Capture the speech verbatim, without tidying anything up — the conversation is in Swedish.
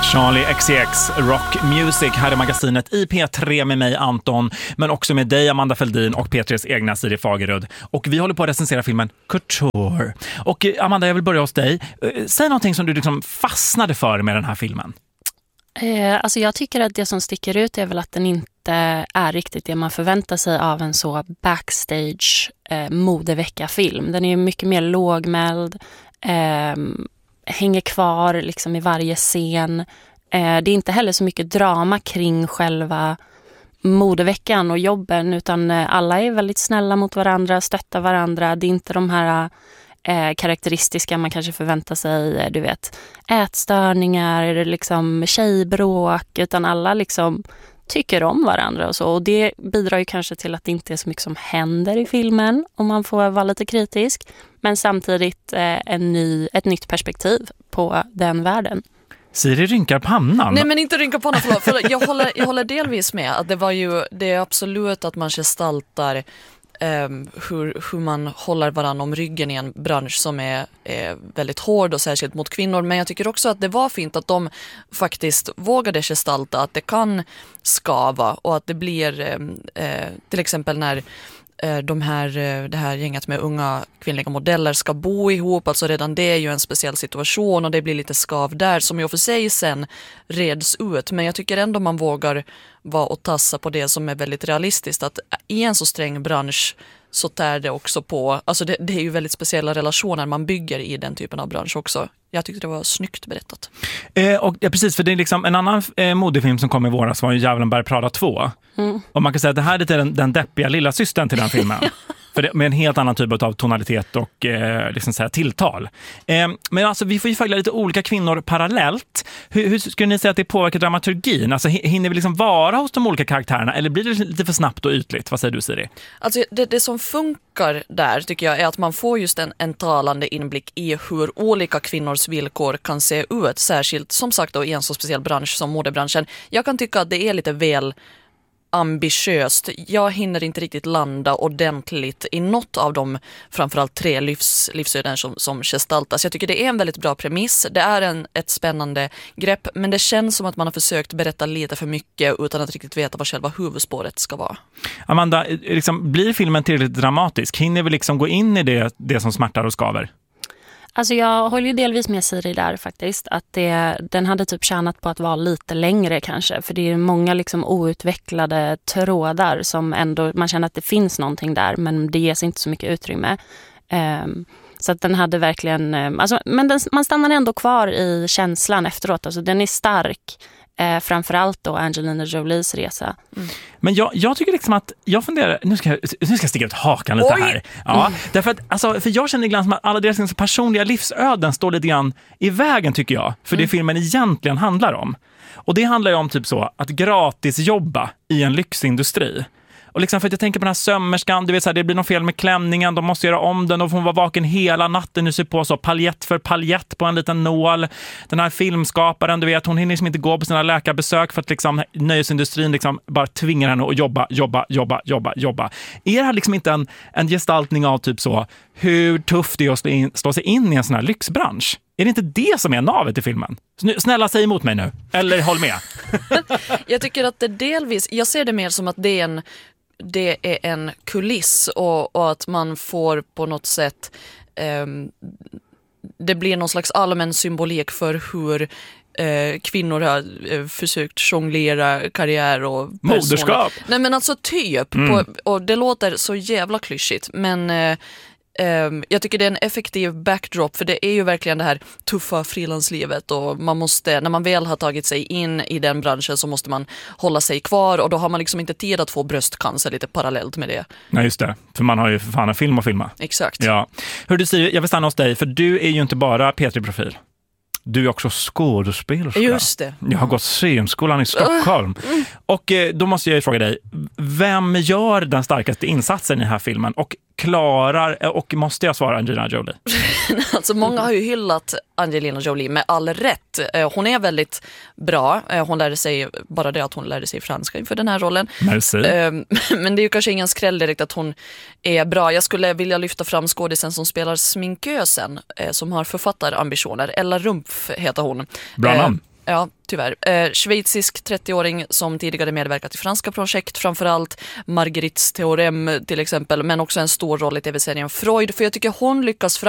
Charlie X C X, Rock Music, här är magasinet i P tre med mig Anton, men också med dig Amanda Feldin och P tres egna Siri Fagerud. Och vi håller på att recensera filmen Couture. Och Amanda, jag vill börja hos dig. Säg någonting som du liksom fastnade för med den här filmen. Eh, alltså jag tycker att det som sticker ut är väl att den inte är riktigt det man förväntar sig av en så backstage eh, modevecka-film. Den är ju mycket mer lågmäld, eh, hänger kvar liksom i varje scen. Eh, det är inte heller så mycket drama kring själva modeveckan och jobben, utan eh, alla är väldigt snälla mot varandra, stöttar varandra. Det är inte de här eh, karaktäristiska man kanske förväntar sig, du vet, ätstörningar, liksom tjejbråk, utan alla liksom tycker om varandra och så. Och det bidrar ju kanske till att det inte är så mycket som händer i filmen, om man får vara lite kritisk. Men samtidigt eh, en ny, ett nytt perspektiv på den världen. Siri rynkar pannan. Nej, men inte rynkar pannan, förlåt. förlåt. Jag, håller, jag håller delvis med. Att det, var ju, det är absolut att man gestaltar Um, hur, hur man håller varann om ryggen i en bransch som är, är väldigt hård och särskilt mot kvinnor. Men jag tycker också att det var fint att de faktiskt vågade gestalta att det kan skava och att det blir eh, till exempel när eh, de här, eh, det här gänget med unga kvinnliga modeller ska bo ihop. Alltså redan det är ju en speciell situation och det blir lite skav där som ju för sig sen reds ut. Men jag tycker ändå man vågar vara och tassa på det som är väldigt realistiskt, att i en så sträng bransch så tär det också på, alltså det, det är ju väldigt speciella relationer man bygger i den typen av bransch också. Jag tyckte det var snyggt berättat. Eh, och, ja, precis, för det är liksom en annan eh, modefilm som kom i våras var ju Djävulen Prada två. Mm. Och man kan säga att det här är den, den deppiga lilla systern till den filmen. För det, med en helt annan typ av tonalitet och eh, liksom så här, tilltal. Eh, men alltså vi får ju följa lite olika kvinnor parallellt. Hur, hur skulle ni säga att det påverkar dramaturgin? Alltså hinner vi liksom vara hos de olika karaktärerna eller blir det lite för snabbt och ytligt? Vad säger du, Siri? Alltså det, det som funkar där tycker jag är att man får just en, en talande inblick i hur olika kvinnors villkor kan se ut. Särskilt som sagt då, i en så speciell bransch som modebranschen. Jag kan tycka att det är lite väl ambitiöst. Jag hinner inte riktigt landa ordentligt i något av de framförallt tre livs, livsöden som, som gestaltas. Jag tycker det är en väldigt bra premiss. Det är en, ett spännande grepp, men det känns som att man har försökt berätta lite för mycket utan att riktigt veta vad själva huvudspåret ska vara. Amanda, liksom, blir filmen tillräckligt dramatisk? Hinner vi liksom gå in i det, det som smärtar och skaver? Alltså jag håller ju delvis med Siri där faktiskt, att det, den hade typ tjänat på att vara lite längre kanske, för det är många liksom outvecklade trådar som ändå, man känner att det finns någonting där, men det ges inte så mycket utrymme. Um, så att den hade verkligen, um, alltså, men den, man stannar ändå kvar i känslan efteråt, alltså den är stark. Eh, framförallt då Angelina Jolies resa. Mm. Men jag, jag tycker liksom att jag funderar, nu ska jag, nu ska jag sticka ut hakan lite. Oj! Här. Ja, mm. därför att, alltså, för jag känner ibland som att alla deras liksom personliga livsöden står lite grann i vägen tycker jag. För mm. det filmen egentligen handlar om. Och det handlar ju om typ så att gratis jobba i en lyxindustri. Och liksom för att jag tänker på den här sömmerskan, du vet så här, det blir något fel med klänningen, de måste göra om den, och får vara vaken hela natten, nu ser på så paljett för paljett på en liten nål. Den här filmskaparen, du vet, hon hinner liksom inte gå på sina läkarbesök för att liksom nöjesindustrin liksom bara tvingar henne att jobba, jobba, jobba, jobba, jobba. Är det här liksom inte en, en gestaltning av typ så hur tufft det är att slå, in, slå sig in i en sån här lyxbransch? Är det inte det som är navet i filmen? Snälla, säg emot mig nu. Eller håll med. Jag tycker att det delvis, jag ser det mer som att det är en det är en kuliss och, och att man får på något sätt um, det blir någon slags allmän symbolik för hur uh, kvinnor har uh, försökt jonglera karriär och moderskap. Nej men alltså typ mm. på, och det låter så jävla klyschigt, men uh, Um, jag tycker det är en effektiv backdrop, för det är ju verkligen det här tuffa frilanslivet, och man måste, när man väl har tagit sig in i den branschen så måste man hålla sig kvar, och då har man liksom inte tid att få bröstcancer lite parallellt med det. Nej, just det, för man har ju för fan en film att filma. Exakt. Ja. Hör du Siri, jag vill stanna hos dig, för du är ju inte bara P tre-profil. Du är också skådespelerska. Just det. Jag har gått scenskolan i Stockholm. Mm. Och eh, då måste jag ju fråga dig, vem gör den starkaste insatsen i den här filmen? Och klarar, och måste jag svara Angelina Jolie? Alltså många har ju hyllat Angelina Jolie med all rätt. Hon är väldigt bra. Hon lärde sig, bara det att hon lärde sig franska inför den här rollen. Merci. Men det är ju kanske ingen skräll direkt att hon är bra. Jag skulle vilja lyfta fram skådisen som spelar sminkösen, som har författarambitioner. Ella Rumpf heter hon. Bra namn. Ja, tyvärr. Eh, schweizisk trettioåring som tidigare medverkat i franska projekt, framförallt Marguerites teorem till exempel, men också en stor roll i tv-serien Freud, för jag tycker hon lyckas